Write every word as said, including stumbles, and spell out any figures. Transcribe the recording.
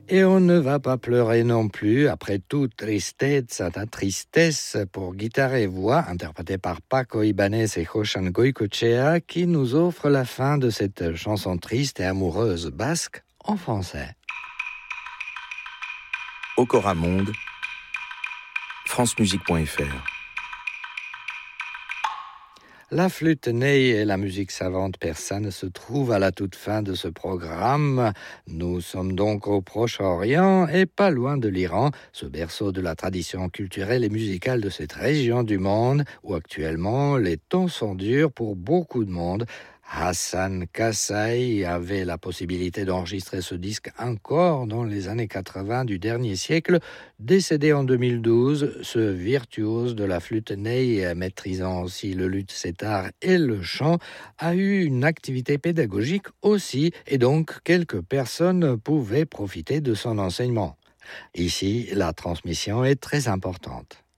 Et on ne va pas pleurer non plus après toute tristesse, ta tristesse pour guitare et voix, interprétée par Paco Ibanez et Josan Goycochea, qui nous offre la fin de cette chanson triste et amoureuse basque en français. Okora Monde, francemusique point f r. La flûte ney et la musique savante persane se trouvent à la toute fin de ce programme. Nous sommes donc au Proche-Orient et pas loin de l'Iran, ce berceau de la tradition culturelle et musicale de cette région du monde où actuellement les temps sont durs pour beaucoup de monde. Hassan Kassai avait la possibilité d'enregistrer ce disque encore dans les années quatre-vingts du dernier siècle. Décédé en deux mille douze, ce virtuose de la flûte ney, maîtrisant aussi le luth setar et le chant, a eu une activité pédagogique aussi, et donc quelques personnes pouvaient profiter de son enseignement. Ici, la transmission est très importante.